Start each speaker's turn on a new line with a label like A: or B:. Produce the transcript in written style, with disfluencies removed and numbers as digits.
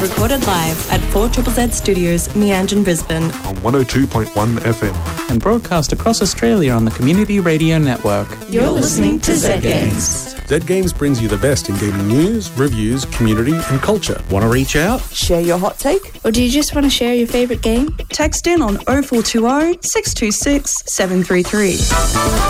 A: Recorded live at 4ZZZ Studios, Meanjin, Brisbane.
B: On 102.1 FM.
C: And broadcast across Australia on the Community Radio Network.
A: You're listening to Z Games.
D: Z Games brings you the best in gaming news, reviews, community and culture.
E: Want to reach out?
F: Share your hot take?
G: Or do you just want to share your favourite game?
H: Text in on 0420 626 733.